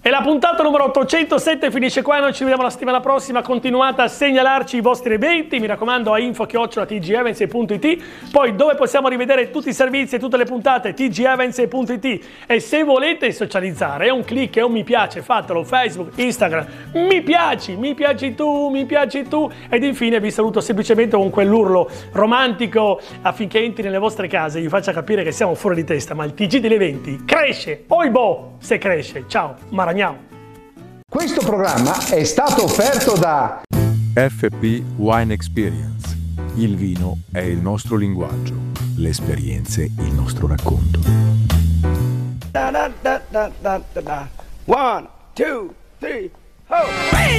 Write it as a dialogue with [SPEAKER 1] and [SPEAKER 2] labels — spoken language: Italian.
[SPEAKER 1] E la puntata numero 807 finisce qua, noi ci vediamo la settimana prossima, continuate a segnalarci i vostri eventi, mi raccomando a info@tgevents.it, poi dove possiamo rivedere tutti i servizi e tutte le puntate, tgevents.it, e se volete socializzare, è un click, è un mi piace, fatelo, Facebook, Instagram, mi piaci tu, ed infine vi saluto semplicemente con quell'urlo romantico affinché entri nelle vostre case e vi faccia capire che siamo fuori di testa, ma il TG degli eventi cresce, oibò, se cresce, ciao, Maragnao.
[SPEAKER 2] Questo programma è stato offerto da
[SPEAKER 3] FP Wine Experience. Il vino è il nostro linguaggio, le esperienze il nostro racconto.
[SPEAKER 4] Da da da da da da. 1, 2, 3, ho!